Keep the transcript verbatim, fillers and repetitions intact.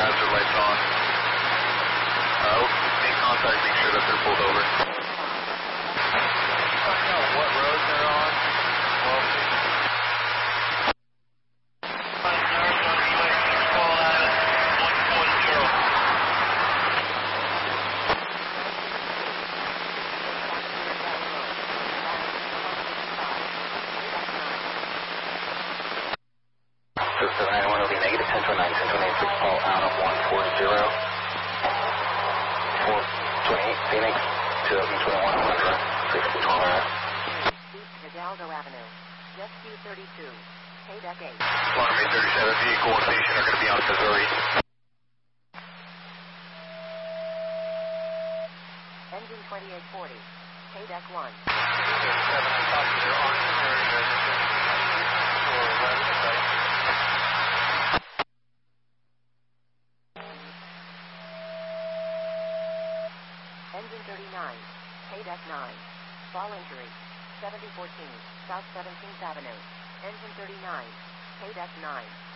hazard lights on. Uh, make contact, make sure that they're pulled over. Find out what road they're on. Well, find yards on your way. Call out at one four zero. System nine one will be negative ten twenty-nine, ten twenty-eight, six call out of one four zero. four twenty-eight Phoenix, two thousand twenty-one Honda, sixty twelve hour. East Hidalgo Avenue, Jet Q thirty-two, Paydeck eight. Alarm eight thirty-seven, vehicle and patient are going to be on Missouri. Engine twenty-eight forty, Paydeck one. seven, I thought you were on Missouri, or west of that. Engine thirty-nine, Paydeck nine. Fall injury, seventy fourteen, South seventeenth Avenue. Engine thirty-nine, Paydeck nine.